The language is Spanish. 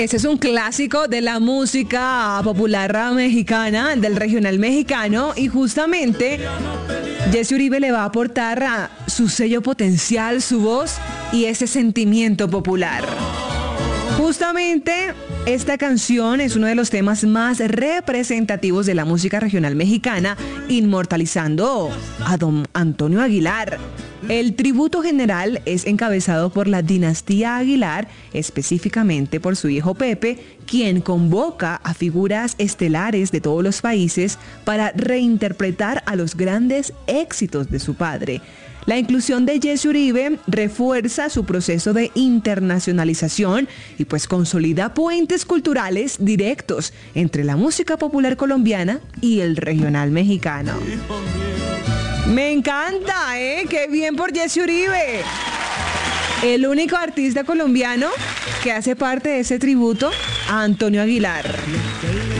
Ese es un clásico de la música popular mexicana, del regional mexicano, y justamente Jessy Uribe le va a aportar su sello potencial, su voz y ese sentimiento popular. Justamente esta canción es uno de los temas más representativos de la música regional mexicana, inmortalizando a don Antonio Aguilar. El tributo general es encabezado por la dinastía Aguilar, específicamente por su hijo Pepe, quien convoca a figuras estelares de todos los países para reinterpretar a los grandes éxitos de su padre. La inclusión de Jessy Uribe refuerza su proceso de internacionalización y pues consolida puentes culturales directos entre la música popular colombiana y el regional mexicano. Me encanta, ¡Qué bien por Jessy Uribe! El único artista colombiano que hace parte de ese tributo a Antonio Aguilar.